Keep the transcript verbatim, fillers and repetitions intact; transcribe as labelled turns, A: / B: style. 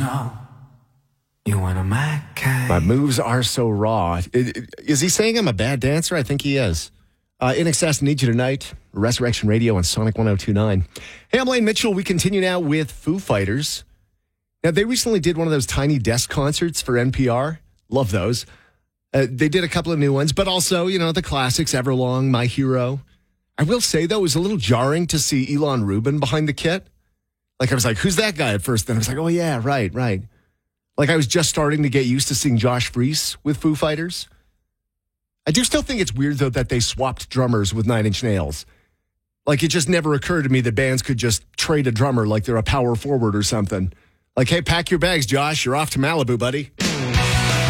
A: You want a Mac?
B: My moves are so raw. It- it- Is he saying I'm a bad dancer? I think he is. Uh, In Excess, Need You Tonight, Resurrection Radio on Sonic one oh two point nine. Hey, I'm Lane Mitchell. We continue now with Foo Fighters. Now, they recently did one of those tiny desk concerts for N P R. Love those. Uh, they did a couple of new ones, but also, you know, the classics, Everlong, My Hero. I will say, though, it was a little jarring to see Elon Rubin behind the kit. Like, I was like, who's that guy at first? Then I was like, oh, yeah, right, right. Like, I was just starting to get used to seeing Josh Freese with Foo Fighters. I do still think it's weird, though, that they swapped drummers with Nine Inch Nails. Like, it just never occurred to me that bands could just trade a drummer like they're a power forward or something. Like, hey, pack your bags, Josh. You're off to Malibu, buddy.